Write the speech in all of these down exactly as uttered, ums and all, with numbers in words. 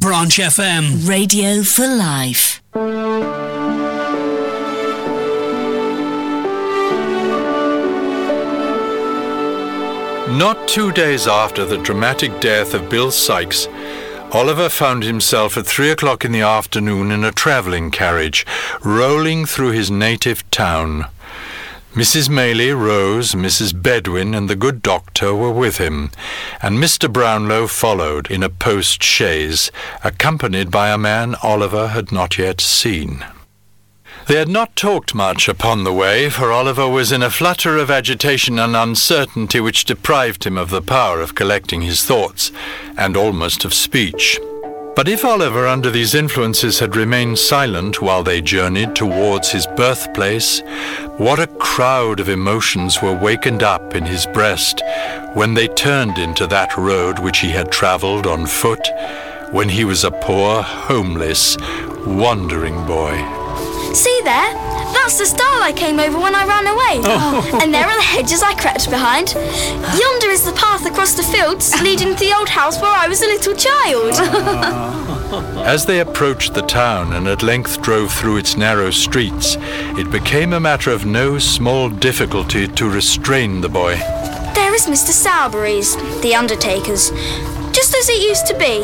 Branch F M. Radio for life. Not two days after the dramatic death of Bill Sykes, Oliver found himself at three o'clock in the afternoon in a travelling carriage, rolling through his native town. Missus Maylie, Rose, Missus Bedwin, and the good doctor were with him, and Mister Brownlow followed in a post-chaise, accompanied by a man Oliver had not yet seen. They had not talked much upon the way, for Oliver was in a flutter of agitation and uncertainty which deprived him of the power of collecting his thoughts, and almost of speech. But if Oliver, under these influences, had remained silent while they journeyed towards his birthplace, what a crowd of emotions were wakened up in his breast when they turned into that road which he had travelled on foot, when he was a poor, homeless, wandering boy. See there? That's the stile I came over when I ran away. Oh. And there are the hedges I crept behind. Yonder is the path across the fields leading to the old house where I was a little child. As they approached the town and at length drove through its narrow streets, it became a matter of no small difficulty to restrain the boy. There is Mister Sowerberry's, the undertaker's, just as it used to be,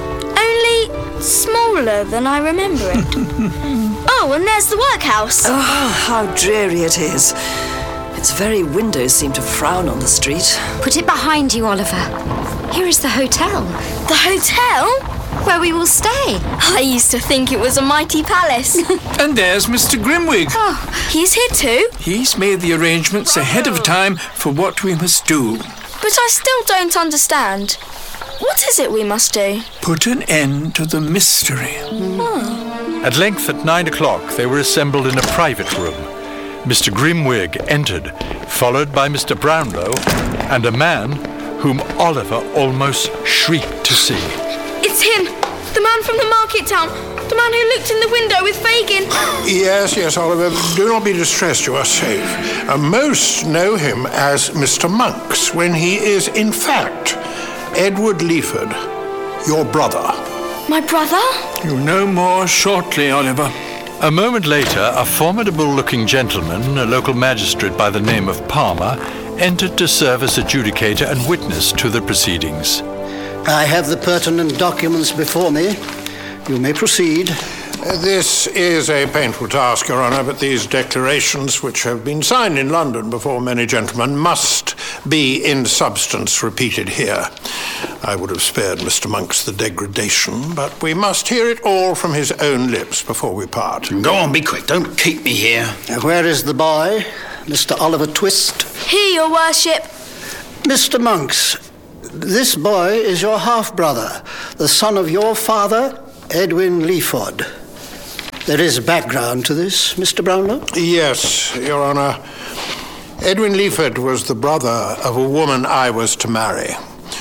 only smaller than I remember it. Oh, and there's the workhouse. Oh, how dreary it is. Its very windows seem to frown on the street. Put it behind you, Oliver. Here is the hotel. The hotel? Where we will stay. I used to think it was a mighty palace. And there's Mister Grimwig. Oh, he's here too? He's made the arrangements ahead of time for what we must do. But I still don't understand. What is it we must do? Put an end to the mystery. Oh. At length, at nine o'clock, they were assembled in a private room. Mister Grimwig entered, followed by Mister Brownlow, and a man whom Oliver almost shrieked to see. It's him, the man from the market town, the man who looked in the window with Fagin. Yes, yes, Oliver, do not be distressed, you are safe. Uh, most know him as Mister Monks, when he is, in fact, Edward Leeford, your brother. My brother? You'll know more shortly, Oliver. A moment later, a formidable-looking gentleman, a local magistrate by the name of Palmer, entered to serve as adjudicator and witness to the proceedings. I have the pertinent documents before me. You may proceed. Uh, this is a painful task, Your Honour, but these declarations, which have been signed in London before many gentlemen, must be in substance repeated here. I would have spared Mister Monks the degradation, but we must hear it all from his own lips before we part. Go on, be quick. Don't keep me here. Where is the boy, Mister Oliver Twist? Here, Your Worship. Mister Monks, this boy is your half-brother, the son of your father, Edwin Leeford. There is background to this, Mister Brownlow? Yes, Your Honour. Edwin Leeford was the brother of a woman I was to marry.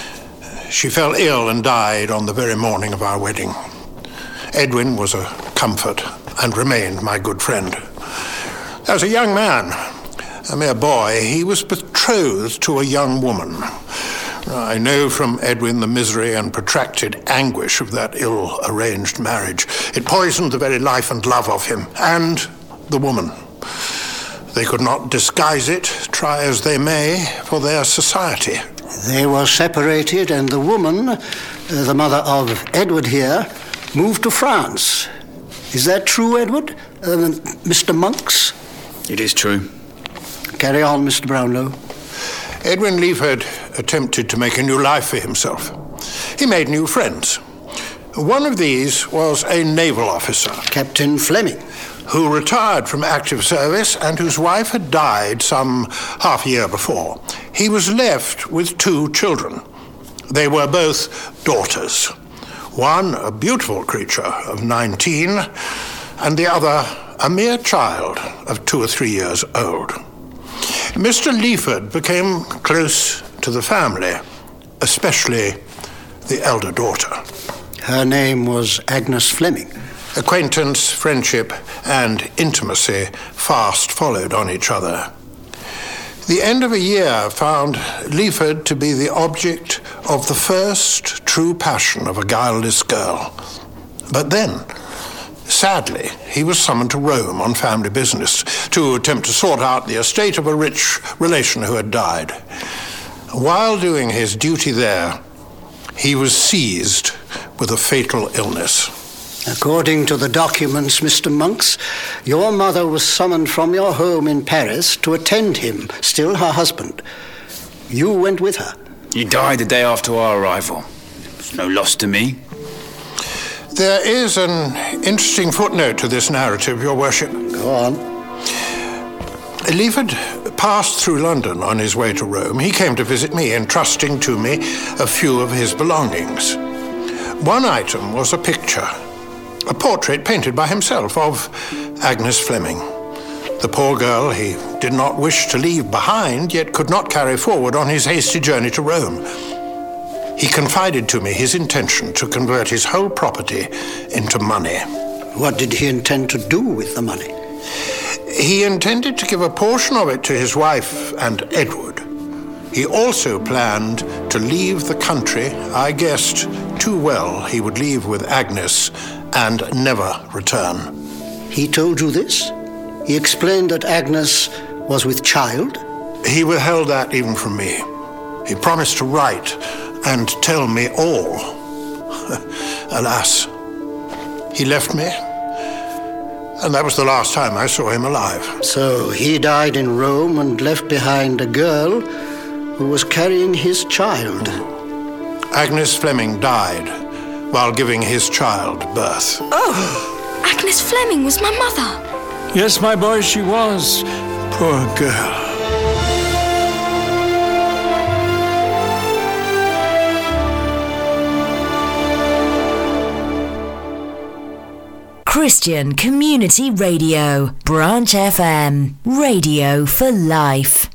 She fell ill and died on the very morning of our wedding. Edwin was a comfort and remained my good friend. As a young man, a mere boy, he was betrothed to a young woman. I know from Edwin the misery and protracted anguish of that ill-arranged marriage. It poisoned the very life and love of him, and the woman. They could not disguise it, try as they may, for their society. They were separated, and the woman, uh, the mother of Edward here, moved to France. Is that true, Edward? Uh, Mister Monks? It is true. Carry on, Mister Brownlow. Edwin Leeford attempted to make a new life for himself. He made new friends. One of these was a naval officer, Captain Fleming, who retired from active service and whose wife had died some half a year before. He was left with two children. They were both daughters. One a beautiful creature of nineteen, and the other a mere child of two or three years old. Mister Leeford became close to the family, especially the elder daughter. Her name was Agnes Fleming. Acquaintance, friendship, and intimacy fast followed on each other. The end of a year found Leeford to be the object of the first true passion of a guileless girl. But then, sadly, he was summoned to Rome on family business to attempt to sort out the estate of a rich relation who had died. While doing his duty there, he was seized with a fatal illness. According to the documents, Mister Monks, your mother was summoned from your home in Paris to attend him, still her husband. You went with her. He died the day after our arrival. It's no loss to me. There is an interesting footnote to this narrative, Your Worship. Go on. Leaford passed through London on his way to Rome. He came to visit me, entrusting to me a few of his belongings. One item was a picture, a portrait painted by himself of Agnes Fleming. The poor girl he did not wish to leave behind, yet could not carry forward on his hasty journey to Rome. He confided to me his intention to convert his whole property into money. What did he intend to do with the money? He intended to give a portion of it to his wife and Edward. He also planned to leave the country. I guessed too well he would leave with Agnes and never return. He told you this? He explained that Agnes was with child? He withheld that even from me. He promised to write and tell me all. Alas, he left me, and that was the last time I saw him alive. So he died in Rome and left behind a girl who was carrying his child. Agnes Fleming died while giving his child birth. Oh, Agnes Fleming was my mother. Yes, my boy, she was. Poor girl. Christian Community Radio, Branch F M, radio for life.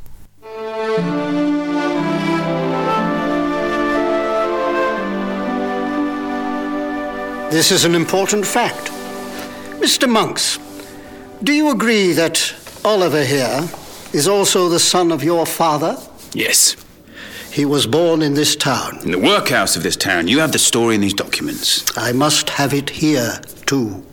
This is an important fact. Mister Monks, do you agree that Oliver here is also the son of your father? Yes. He was born in this town. In the workhouse of this town. You have the story in these documents. I must have it here, too.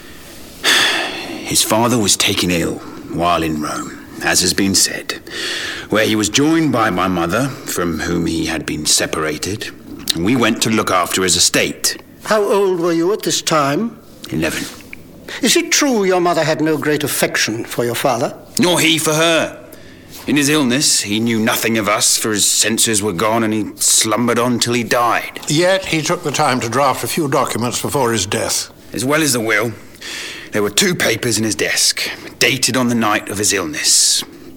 His father was taken ill while in Rome, as has been said, where he was joined by my mother, from whom he had been separated, and we went to look after his estate. How old were you at this time? Eleven. Is it true your mother had no great affection for your father? Nor he for her. In his illness, he knew nothing of us, for his senses were gone and he slumbered on till he died. Yet he took the time to draft a few documents before his death. As well as the will, there were two papers in his desk, dated on the night of his illness.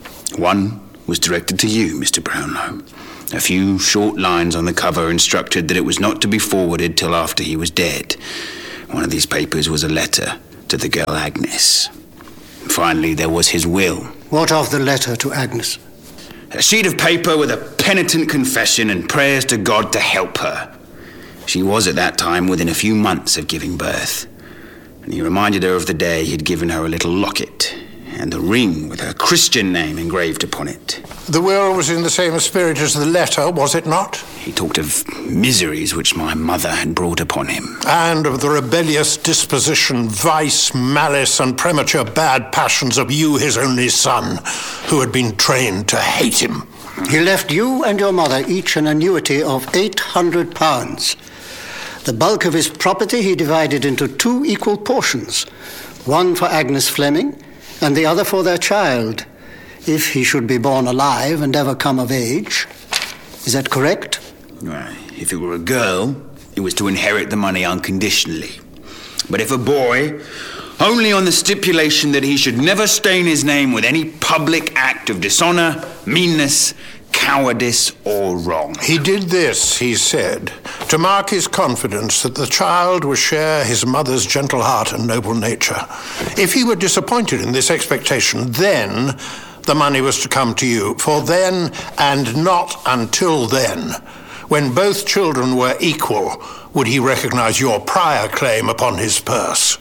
One was directed to you, Mister Brownlow. A few short lines on the cover instructed that it was not to be forwarded till after he was dead. One of these papers was a letter to the girl Agnes. Finally, there was his will. What of the letter to Agnes? A sheet of paper with a penitent confession and prayers to God to help her. She was at that time within a few months of giving birth. And he reminded her of the day he'd given her a little locket and a ring with her Christian name engraved upon it. The will was in the same spirit as the letter, was it not? He talked of miseries which my mother had brought upon him. And of the rebellious disposition, vice, malice, and premature bad passions of you, his only son, who had been trained to hate him. He left you and your mother each an annuity of eight hundred pounds. The bulk of his property he divided into two equal portions, one for Agnes Fleming and the other for their child, if he should be born alive and ever come of age. Is that correct? Right. If it were a girl, it was to inherit the money unconditionally. But if a boy, only on the stipulation that he should never stain his name with any public act of dishonor, meanness, cowardice, or wrong. He did this, he said, to mark his confidence that the child would share his mother's gentle heart and noble nature. If he were disappointed in this expectation, then the money was to come to you. For then, and not until then, when both children were equal, would he recognize your prior claim upon his purse.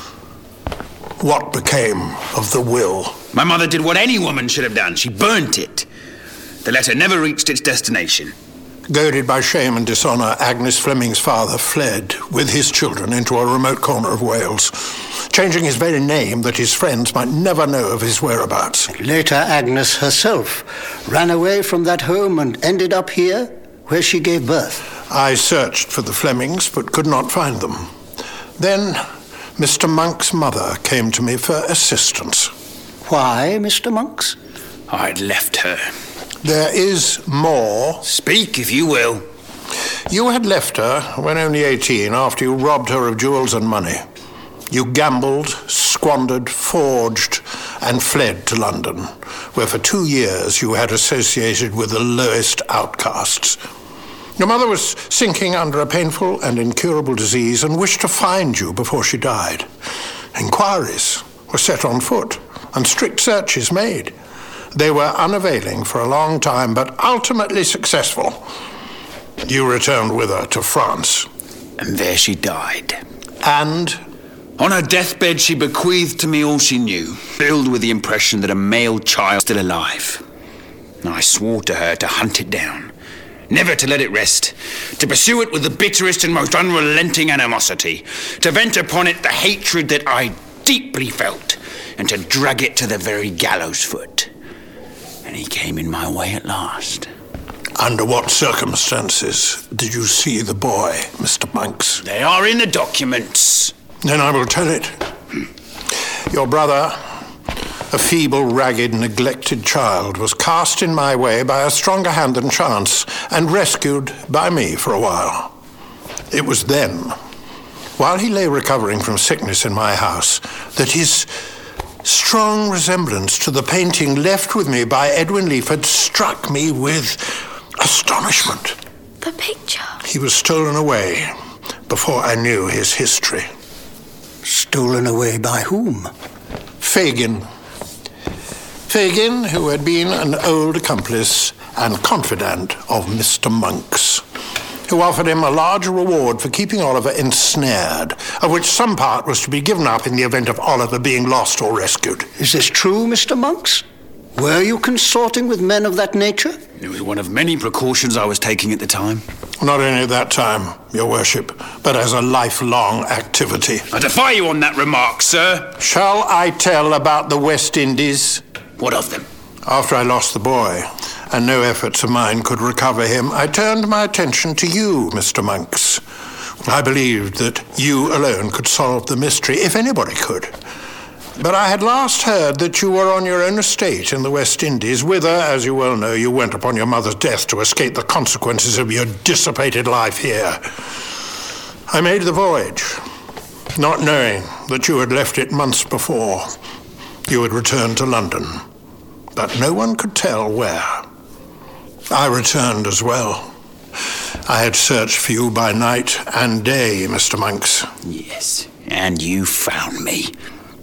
What became of the will? My mother did what any woman should have done. She burnt it. The letter never reached its destination. Goaded by shame and dishonour, Agnes Fleming's father fled with his children into a remote corner of Wales, changing his very name that his friends might never know of his whereabouts. Later, Agnes herself ran away from that home and ended up here, where she gave birth. I searched for the Flemings, but could not find them. Then Mister Monk's mother came to me for assistance. Why, Mister Monks? I'd left her. There is more. Speak, if you will. You had left her when only eighteen, after you robbed her of jewels and money. You gambled, squandered, forged, and fled to London, where for two years you had associated with the lowest outcasts. Your mother was sinking under a painful and incurable disease and wished to find you before she died. Inquiries were set on foot and strict searches made. They were unavailing for a long time, but ultimately successful. You returned with her to France. And there she died. And? On her deathbed, she bequeathed to me all she knew, filled with the impression that a male child was still alive. I swore to her to hunt it down, never to let it rest, to pursue it with the bitterest and most unrelenting animosity, to vent upon it the hatred that I deeply felt, and to drag it to the very gallows foot. And he came in my way at last. Under what circumstances did you see the boy, Mister Monks? They are in the documents. Then I will tell it. Your brother, a feeble, ragged, neglected child, was cast in my way by a stronger hand than chance and rescued by me for a while. It was then, while he lay recovering from sickness in my house, that his strong resemblance to the painting left with me by Edwin Leaford struck me with astonishment. The picture? He was stolen away before I knew his history. Stolen away by whom? Fagin. Fagin, who had been an old accomplice and confidant of Mister Monk's, who offered him a large reward for keeping Oliver ensnared, of which some part was to be given up in the event of Oliver being lost or rescued. Is this true, Mister Monks? Were you consorting with men of that nature? It was one of many precautions I was taking at the time. Not only at that time, Your Worship, but as a lifelong activity. I defy you on that remark, sir. Shall I tell about the West Indies? What of them? After I lost the boy, and no efforts of mine could recover him, I turned my attention to you, Mister Monks. I believed that you alone could solve the mystery, if anybody could. But I had last heard that you were on your own estate in the West Indies, whither, as you well know, you went upon your mother's death to escape the consequences of your dissipated life here. I made the voyage, not knowing that you had left it months before. You had returned to London, but no one could tell where. I returned as well. I had searched for you by night and day, Mister Monks. Yes, and you found me.